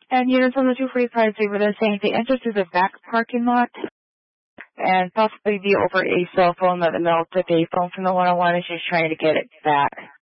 And units on the 245, they were then saying they entered through the back parking lot and possibly be over a cell phone that the Mel took a phone from the 101 and she's trying to get it back.